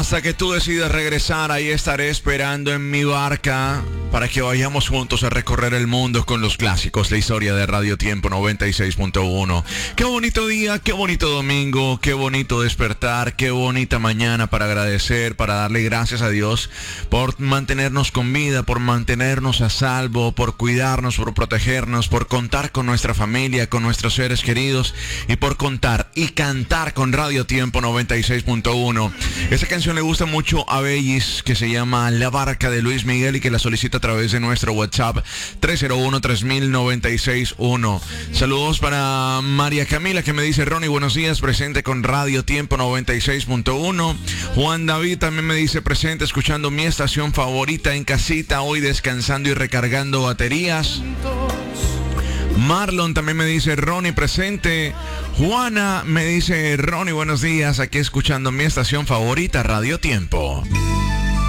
Hasta que tú decidas regresar, ahí estaré esperando en mi barca para que vayamos juntos a recorrer el mundo con los clásicos, la historia de Radio Tiempo 96.1. Qué bonito día, qué bonito domingo, qué bonito despertar, qué bonita mañana para agradecer, para darle gracias a Dios por mantenernos con vida, por mantenernos a salvo, por cuidarnos, por protegernos, por contar con nuestra familia, con nuestros seres queridos y por contar y cantar con Radio Tiempo 96.1. Esa canción le gusta mucho a Bellis, que se llama La Barca de Luis Miguel y que la solicita a través de nuestro WhatsApp 301-3000-961. Saludos para María Camila, que me dice: Ronnie, buenos días, presente con Radio Tiempo 96.1. Juan David también me dice: presente, escuchando mi estación favorita en casita, hoy descansando y recargando baterías. Marlon también me dice: Ronnie, presente. Juana me dice: Ronnie, buenos días, aquí escuchando mi estación favorita, Radio Tiempo.